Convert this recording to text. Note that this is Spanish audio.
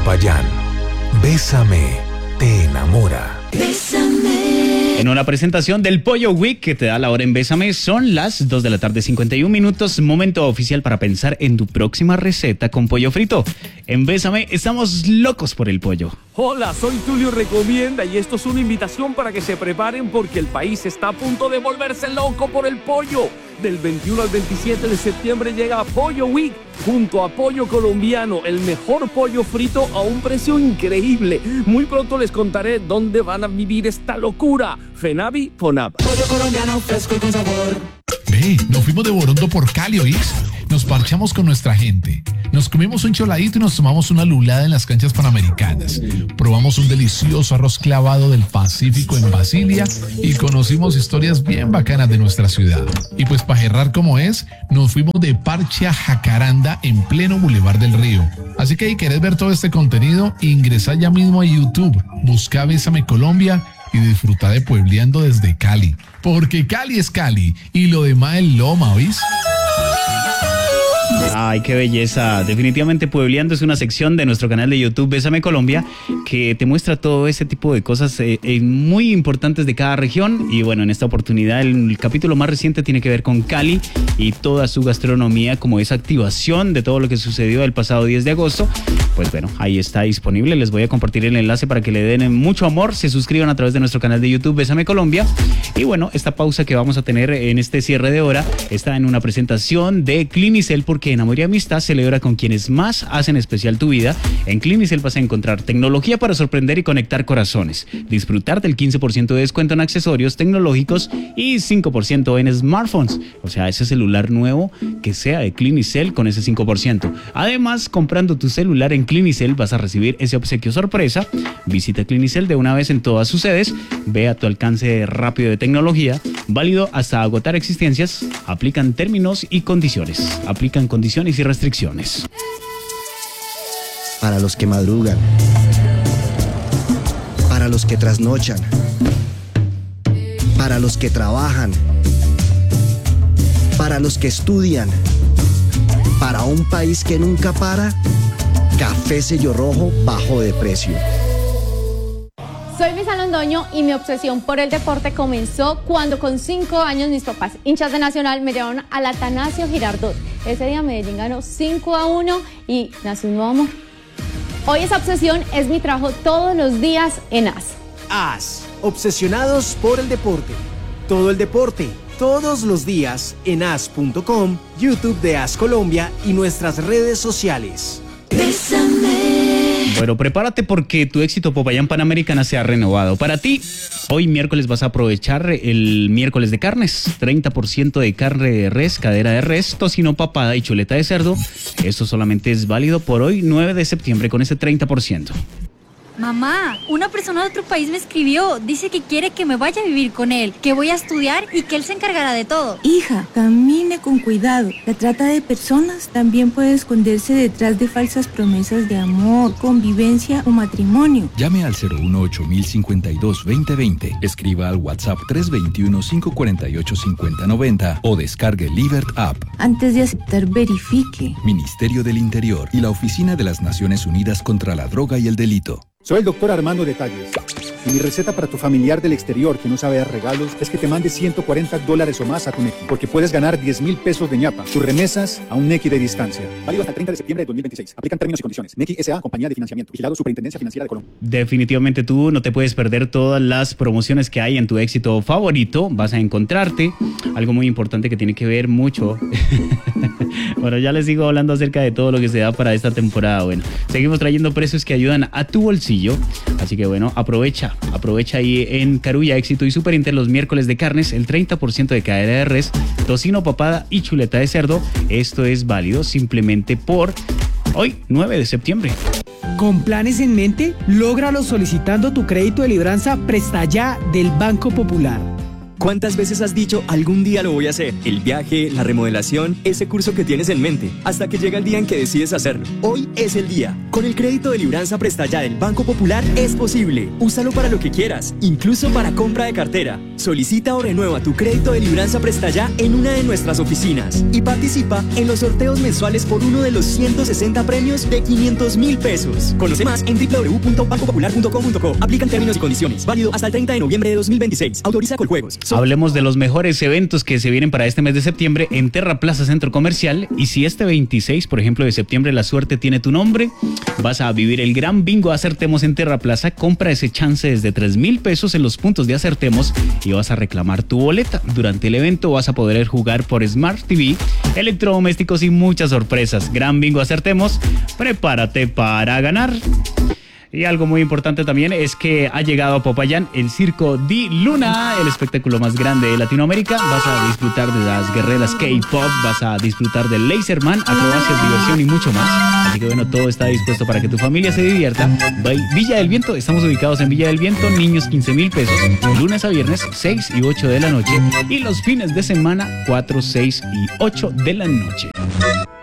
Popayán. Bésame, te enamora. En una presentación del Pollo Week que te da la hora en Bésame, son las 2:51 p.m, momento oficial para pensar en tu próxima receta con pollo frito. En Bésame estamos locos por el pollo. Hola, soy Tulio Recomienda y esto es una invitación para que se preparen porque el país está a punto de volverse loco por el pollo. Del 21 al 27 de septiembre llega Pollo Week junto a Pollo Colombiano, el mejor pollo frito a un precio increíble. Muy pronto les contaré dónde van a vivir esta locura. FENAVI, FONAP. Pollo colombiano fresco y con sabor. Ve, nos fuimos de Borondo por Cali, ¿oís? Nos parchamos con nuestra gente. Nos comimos un choladito y nos tomamos una lulada en las canchas panamericanas. Probamos un delicioso arroz clavado del Pacífico en Basilia y conocimos historias bien bacanas de nuestra ciudad. Y pues para cerrar como es, nos fuimos de parche a Jacaranda en pleno Boulevard del Río. Así que si querés ver todo este contenido, ingresa ya mismo a YouTube, busca Bésame Colombia y disfruta de puebleando desde Cali. Porque Cali es Cali y lo demás es Loma, ¿oís? Ay, qué belleza. Definitivamente Puebleando es una sección de nuestro canal de YouTube Bésame Colombia que te muestra todo ese tipo de cosas muy importantes de cada región. Y bueno, en esta oportunidad el capítulo más reciente tiene que ver con Cali y toda su gastronomía, como esa activación de todo lo que sucedió el pasado 10 de agosto. Pues bueno, ahí está disponible. Les voy a compartir el enlace para que le den mucho amor, se suscriban a través de nuestro canal de YouTube Bésame Colombia. Y bueno, esta pausa que vamos a tener en este cierre de hora está en una presentación de Clinicel, porque en Amor y Amistad celebra con quienes más hacen especial tu vida. En Clinicel vas a encontrar tecnología para sorprender y conectar corazones, disfrutar del 15% de descuento en accesorios tecnológicos y 5% en smartphones, o sea, ese celular nuevo que sea de Clinicel con ese 5%. Además, comprando tu celular en Clinicel vas a recibir ese obsequio sorpresa. Visita Clinicel de una vez en todas sus sedes, ve a tu alcance rápido de tecnología, válido hasta agotar existencias, aplican términos y condiciones, aplican condiciones y restricciones. Para los que madrugan, para los que trasnochan, para los que trabajan, para los que estudian, para un país que nunca para, Café Sello Rojo bajo de precio. Soy Misa Londoño y mi obsesión por el deporte comenzó cuando con 5 años mis papás, hinchas de Nacional, me llevaron al Atanasio Girardot. Ese día Medellín ganó 5-1 y nació un nuevo amor. Hoy esa obsesión es mi trabajo todos los días en AS. AS, obsesionados por el deporte. Todo el deporte, todos los días en as.com, YouTube de AS Colombia y nuestras redes sociales. Bueno, prepárate porque tu éxito Popayán Panamericana se ha renovado. Para ti, hoy miércoles vas a aprovechar el miércoles de carnes. 30% de carne de res, cadera de res, tocino, papada y chuleta de cerdo. Esto solamente es válido por hoy, 9 de septiembre, con ese 30%. Mamá, una persona de otro país me escribió. Dice que quiere que me vaya a vivir con él, que voy a estudiar y que él se encargará de todo. Hija, camine con cuidado. La trata de personas también puede esconderse detrás de falsas promesas de amor, convivencia o matrimonio. Llame al 018-052-2020. Escriba al WhatsApp 321-548-5090 o descargue Libert App. Antes de aceptar, verifique. Ministerio del Interior y la Oficina de las Naciones Unidas contra la Droga y el Delito. Soy el doctor Armando Detalles. Y mi receta para tu familiar del exterior que no sabe dar regalos es que te mande $140 o más a tu Nequi, porque puedes ganar 10,000 pesos de ñapa. Tus remesas a un Nequi de distancia. Válido hasta el 30 de septiembre de 2026. Aplican términos y condiciones. Nequi S.A. Compañía de Financiamiento. Vigilado Superintendencia Financiera de Colombia. Definitivamente tú no te puedes perder todas las promociones que hay en tu éxito favorito. Vas a encontrarte algo muy importante que tiene que ver mucho. Bueno, ya les sigo hablando acerca de todo lo que se da para esta temporada. Bueno, seguimos trayendo precios que ayudan a tu bolsillo. Así que bueno, aprovecha ahí en Carulla, Éxito y Superinter los miércoles de carnes, el 30% de cadera de res, tocino, papada y chuleta de cerdo. Esto es válido simplemente por hoy, 9 de septiembre. Con planes en mente, lógralo solicitando tu crédito de libranza Presta Ya del Banco Popular. ¿Cuántas veces has dicho algún día lo voy a hacer? El viaje, la remodelación, ese curso que tienes en mente, hasta que llega el día en que decides hacerlo. Hoy es el día. Con el crédito de Libranza Presta Ya del Banco Popular es posible. Úsalo para lo que quieras, incluso para compra de cartera. Solicita o renueva tu crédito de Libranza Presta Ya en una de nuestras oficinas y participa en los sorteos mensuales por uno de los 160 premios de 500.000 pesos. Conoce más en www.bancopopular.com.co. Aplican términos y condiciones. Válido hasta el 30 de noviembre de 2026. Autoriza Coljuegos. Hablemos de los mejores eventos que se vienen para este mes de septiembre en Terra Plaza Centro Comercial. Y si este 26, por ejemplo, de septiembre, la suerte tiene tu nombre, vas a vivir el gran bingo Acertemos en Terra Plaza. Compra ese chance desde 3.000 pesos en los puntos de Acertemos y vas a reclamar tu boleta. Durante el evento vas a poder jugar por Smart TV, electrodomésticos y muchas sorpresas. Gran bingo Acertemos, prepárate para ganar. Y algo muy importante también es que ha llegado a Popayán el Circo Di Luna, el espectáculo más grande de Latinoamérica. Vas a disfrutar de las guerreras K-pop, vas a disfrutar del Laserman, acrobacias, diversión y mucho más. Así que bueno, todo está dispuesto para que tu familia se divierta. Villa del Viento, estamos ubicados en Villa del Viento, niños 15.000 pesos, lunes a viernes 6 y 8 de la noche y los fines de semana 4, 6 y 8 de la noche.